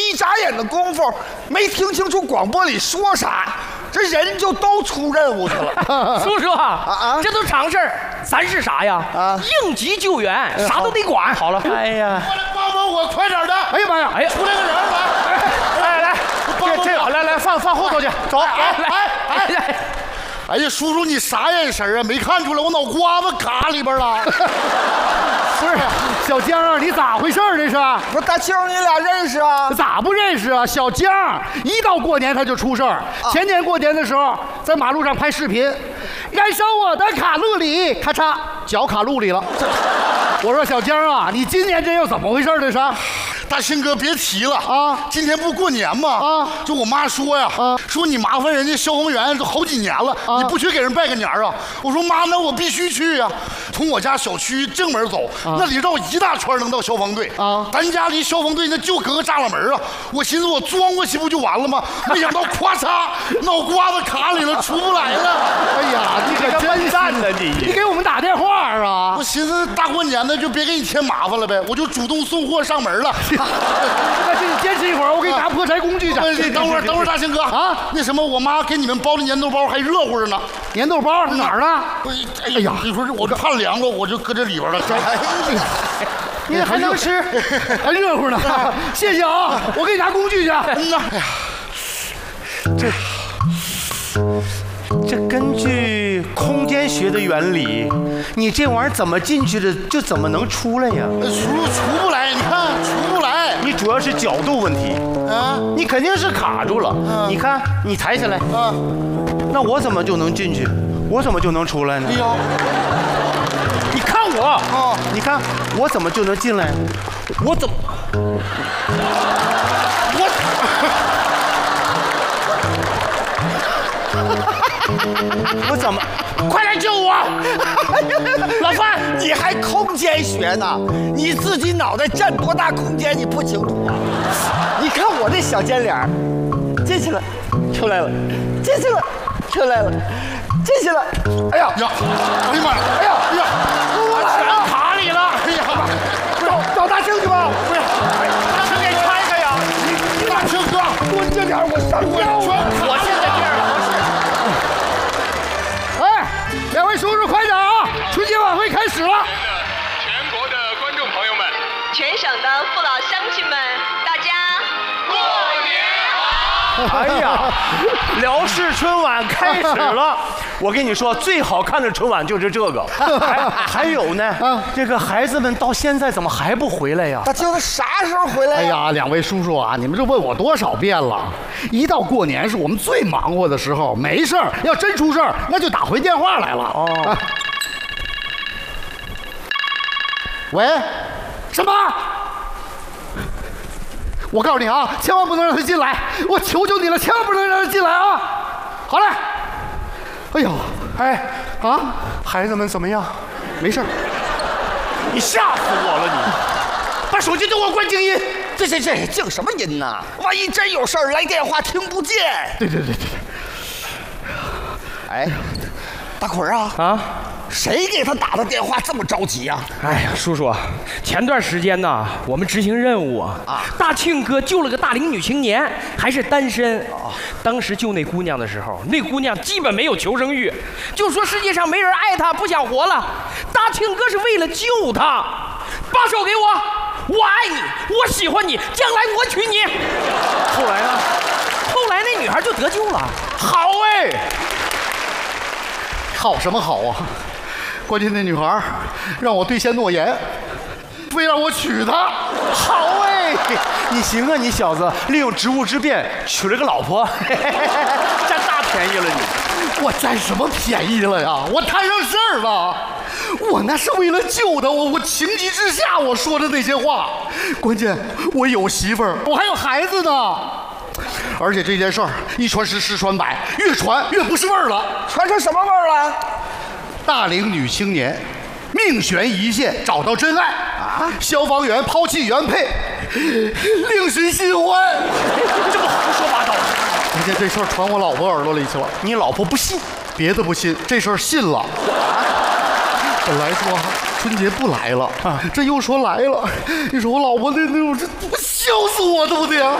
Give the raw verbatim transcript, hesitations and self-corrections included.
一眨眼的功夫，没听清楚广播里说啥，这人就都出任务去了。 叔叔啊啊， 这都常事儿，咱是啥呀？ 啊， 应急救援，啥都得管。 好了，哎呀， 过来帮帮我，快点的！ 哎呀妈呀， 哎呀， 出来个人来， 来来，这这来来放放后头去，走。 哎哎哎！ 来， 哎呀，叔叔你啥眼神啊？没看出来我脑瓜子卡里边了？ 不是，小江啊，你咋回事儿？这是？ 不是大庆，你俩认识啊？ 咋不认识啊？小江一到过年他就出事儿。前年过年的时候，在马路上拍视频，燃烧我的卡路里，咔嚓，脚卡路里了。我说小江啊，你今年这又怎么回事？这是？ 大庆哥别提了啊！ 今天不过年吗？ 啊！ 就我妈说呀， 啊、 说你麻烦人家消防员都好几年了，啊、你不去给人拜个年啊？我说妈，那我必须去呀、啊！从我家小区正门走，啊、那里绕一大圈能到消防队啊！咱家离消防队那就隔个栅栏门啊！我寻思我钻过去不就完了吗？没想到咵嚓，脑瓜子卡里了，出不来了！ 哎呀，你可真干呢你！你给我们打电话啊！ 我寻思大过年的就别给你添麻烦了呗，我就主动送货上门了。 那就你坚持一会儿，我给你拿破柴工具去。 你等会儿，等会儿，大兴哥啊，那什么，我妈给你们包的粘豆包还热乎着呢。 粘豆包哪儿呢？ 哎呀，你说这我怕凉了，我就搁这里边了。哎呀， 你还能吃，还热乎呢。谢谢啊，我给你拿工具去。 嗯呐，哎呀， 这这根据空间学的原理，你这玩意儿怎么进去的，就怎么能出来呀？ 出出不来，你看出不来。 你主要是角度问题啊，你肯定是卡住了。啊、你看，你抬起来啊，那我怎么就能进去？我怎么就能出来呢？ 哎呦， 你看我啊，你看我怎么就能进来？我怎么？我。我怎么？快来救我！老范， 你还空间学呢？你自己脑袋占多大空间你不清楚啊？你看我这小尖脸，进去了，出来了，进去了，出来了，进去了。哎呀呀！哎呀妈呀！ 哎呀哎呀！ 我全卡里了！哎呀！ 找找大庆去吧！ 不是，大庆给开开呀！你大庆哥， 蹲着点，我上腰。 我现在这样合适。 两位叔叔快点啊！春节晚会开始了！ 全国的观众朋友们， 全省的父老乡亲们，大家过年好！ 哎呀，辽视春晚开始了！我跟你说，最好看的春晚就是这个。还还有呢，啊、这个孩子们到现在怎么还不回来呀？ 大庆他啥时候回来呀？ 哎呀，两位叔叔啊，你们这问我多少遍了？一到过年是我们最忙活的时候，没事儿，要真出事儿，那就打回电话来了。哦。啊、喂，什么？我告诉你啊，千万不能让他进来！我求求你了，千万不能让他进来啊！好嘞。哎呦， 哎， 啊， 孩子们怎么样？ 没事儿。 你吓死我了你！把手机给我关静音。 这这这静什么音呢？万一真有事儿来电话听不见。 对对对对。 哎，大奎儿啊啊！谁给他打的电话这么着急呀、 啊？哎呀，叔叔，前段时间呢，我们执行任务啊，啊大庆哥救了个大龄女青年，还是单身。哦、当时救那姑娘的时候，那姑娘基本没有求生欲，就说世界上没人爱她，不想活了。大庆哥是为了救她，把手给我，我爱你，我喜欢你，将来我娶你。 后来呢？ 后来那女孩就得救了。 好哎， 好什么好啊？关键那女孩让我兑现诺言，非让我娶她。 好哎，你行啊，你小子利用职务之便娶了个老婆，占大便宜了你。 我占什么便宜了呀？我摊上事儿了，我那是为了救她，我我情急之下我说的那些话。关键我有媳妇儿，我还有孩子呢。而且这件事儿一传十，十传百，越传越不是味儿了。 传成什么味儿了？ 大龄女青年命悬一线，找到真爱啊！消防员抛弃原配，另寻新欢。 这么胡说八道！ 关键这事儿传我老婆耳朵里去了， 你老婆不信， 别的不信，这事儿信了。本来说春节不来了啊，这又说来了。你说我老婆那那我这不笑死我，对不对啊？